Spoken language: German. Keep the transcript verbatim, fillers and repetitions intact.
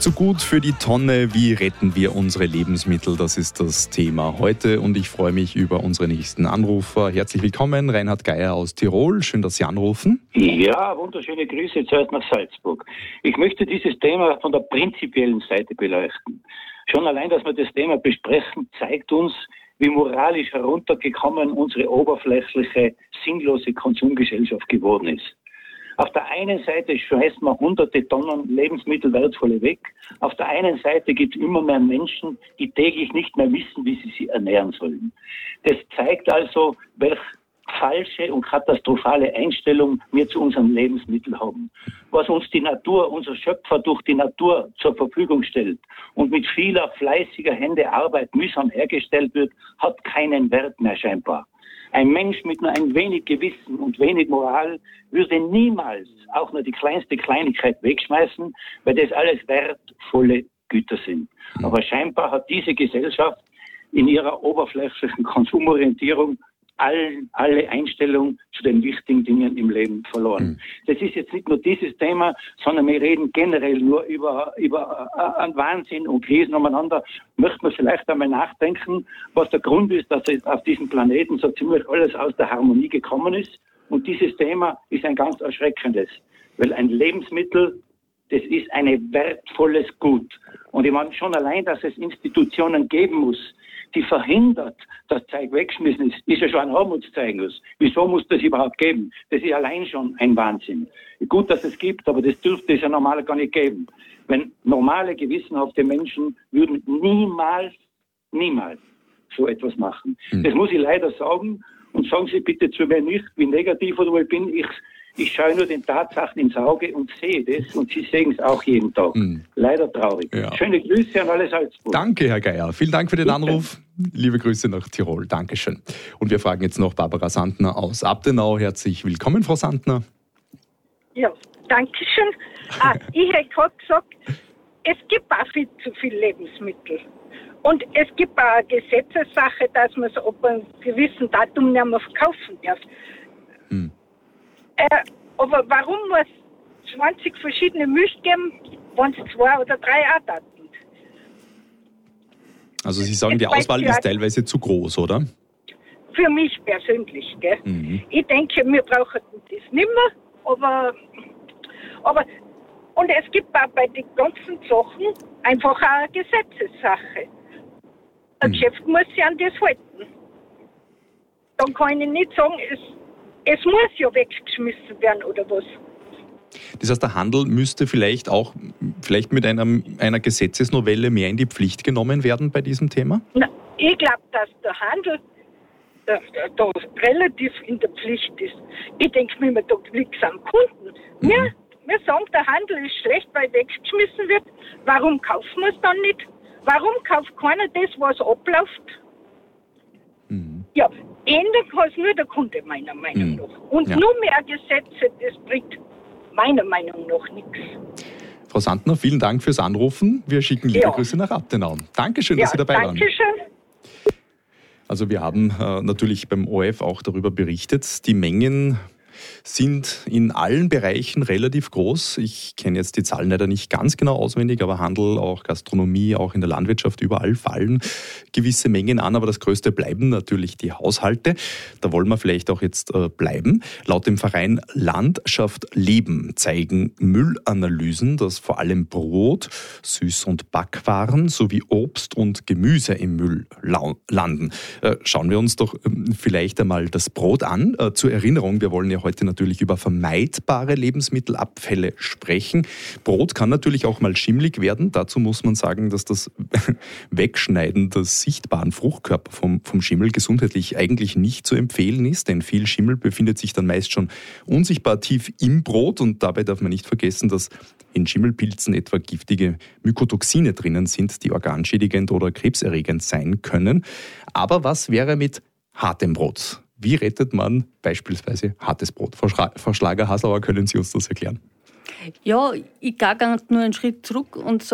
Zu gut für die Tonne, wie retten wir unsere Lebensmittel? Das ist das Thema heute und ich freue mich über unsere nächsten Anrufer. Herzlich willkommen, Reinhard Geier aus Tirol. Schön, dass Sie anrufen. Ja, wunderschöne Grüße zuerst nach Salzburg. Ich möchte dieses Thema von der prinzipiellen Seite beleuchten. Schon allein, dass wir das Thema besprechen, zeigt uns, wie moralisch heruntergekommen unsere oberflächliche, sinnlose Konsumgesellschaft geworden ist. Auf der einen Seite schmeißt man hunderte Tonnen Lebensmittel wertvolle weg. Auf der einen Seite gibt es immer mehr Menschen, die täglich nicht mehr wissen, wie sie sich ernähren sollen. Das zeigt also, welche falsche und katastrophale Einstellung wir zu unseren Lebensmitteln haben. Was uns die Natur, unser Schöpfer durch die Natur zur Verfügung stellt und mit vieler fleißiger Hände Arbeit mühsam hergestellt wird, hat keinen Wert mehr scheinbar. Ein Mensch mit nur ein wenig Gewissen und wenig Moral würde niemals auch nur die kleinste Kleinigkeit wegschmeißen, weil das alles wertvolle Güter sind. Aber scheinbar hat diese Gesellschaft in ihrer oberflächlichen Konsumorientierung all, alle Einstellung zu den wichtigen Dingen im Leben verloren. Mhm. Das ist jetzt nicht nur dieses Thema, sondern wir reden generell nur über, über äh, einen Wahnsinn und Krisen umeinander. Möchte man vielleicht einmal nachdenken, was der Grund ist, dass jetzt auf diesem Planeten so ziemlich alles aus der Harmonie gekommen ist. Und dieses Thema ist ein ganz erschreckendes, weil ein Lebensmittel, das ist ein wertvolles Gut. Und ich meine schon allein, dass es Institutionen geben muss, die verhindert, dass Zeug weggeschmissen ist, ist ja schon ein Armutszeugnis. Wieso muss das überhaupt geben? Das ist allein schon ein Wahnsinn. Gut, dass es gibt, aber das dürfte es ja normal gar nicht geben. Wenn normale, gewissenhafte Menschen würden niemals, niemals so etwas machen. Mhm. Das muss ich leider sagen. Und sagen Sie bitte zu mir nicht, wie negativ oder ich bin. Ich, ich schaue nur den Tatsachen ins Auge und sehe das. Und Sie sehen es auch jeden Tag. Mhm. Leider traurig. Ja. Schöne Grüße an alle Salzburg. Danke, Herr Geier. Vielen Dank für den Bitte. Anruf. Liebe Grüße nach Tirol. Dankeschön. Und wir fragen jetzt noch Barbara Sandner aus Abtenau. Herzlich willkommen, Frau Sandner. Ja, danke schön. Ah, ich hätte gerade gesagt, es gibt auch viel zu viel Lebensmittel. Und es gibt auch eine Gesetzessache, dass man es ab einem gewissen Datum nicht mehr verkaufen darf. Hm. Äh, aber warum muss es zwanzig verschiedene Milch geben, wenn es zwei oder drei auch daten? Also Sie sagen, die Auswahl ist teilweise zu groß, oder? Für mich persönlich, gell? Mhm. Ich denke, wir brauchen das nicht mehr, aber, aber und es gibt auch bei den ganzen Sachen einfach auch eine Gesetzessache. Ein mhm. Geschäft muss sich an das halten. Dann kann ich nicht sagen, es, es muss ja weggeschmissen werden oder was. Das heißt, der Handel müsste vielleicht auch vielleicht mit einem, einer Gesetzesnovelle mehr in die Pflicht genommen werden bei diesem Thema? Na, ich glaube, dass der Handel da, da relativ in der Pflicht ist. Ich denke mir, da liegt es am Kunden. Mhm. Wir, wir sagen, der Handel ist schlecht, weil weggeschmissen wird. Warum kaufen wir es dann nicht? Warum kauft keiner das, was abläuft? Mhm. Ja, ändern kann es nur der Kunde, meiner Meinung mhm. nach. Und ja. nur mehr Gesetze, das bringt meiner Meinung nach nichts. Frau Sandner, vielen Dank fürs Anrufen. Wir schicken liebe ja. Grüße nach Abtenau. Dankeschön, ja, dass Sie dabei waren. Dankeschön. Also wir haben äh, natürlich beim O R F auch darüber berichtet, die Mengen sind in allen Bereichen relativ groß. Ich kenne jetzt die Zahlen leider nicht ganz genau auswendig, aber Handel, auch Gastronomie, auch in der Landwirtschaft, überall fallen gewisse Mengen an. Aber das Größte bleiben natürlich die Haushalte. Da wollen wir vielleicht auch jetzt äh, bleiben. Laut dem Verein Landschaft Leben zeigen Müllanalysen, dass vor allem Brot, Süß- und Backwaren sowie Obst und Gemüse im Müll lau- landen. Äh, schauen wir uns doch äh, vielleicht einmal das Brot an. Äh, zur Erinnerung, wir wollen ja heute natürlich über vermeidbare Lebensmittelabfälle sprechen. Brot kann natürlich auch mal schimmelig werden. Dazu muss man sagen, dass das Wegschneiden der sichtbaren Fruchtkörper vom, vom Schimmel gesundheitlich eigentlich nicht zu empfehlen ist, denn viel Schimmel befindet sich dann meist schon unsichtbar tief im Brot und dabei darf man nicht vergessen, dass in Schimmelpilzen etwa giftige Mykotoxine drinnen sind, die organschädigend oder krebserregend sein können. Aber was wäre mit hartem Brot? Wie rettet man beispielsweise hartes Brot? Frau, Schra- Frau Schlager-Haslauer, können Sie uns das erklären? Ja, ich gehe nur einen Schritt zurück und